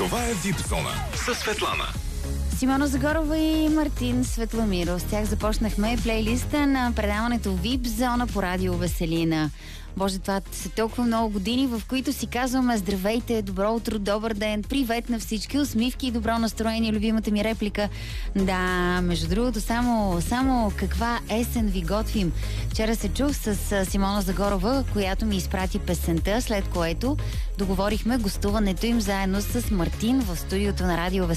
Това е VIP Зона със Светлана. Симона Загорова и Мартин Светломиров. С тях започнахме плейлиста на предаването VIP Зона по радио Веселина. Боже, това са толкова много години, в които си казваме здравейте, добро утро, добър ден, привет на всички, усмивки и добро настроение, любимата ми реплика. Да, между другото, само каква есен ви готвим. Вчера се чух с Симона Загорова, която ми изпрати песента, след което договорихме гостуването им заедно с Мартин в студиото на радио Веселина.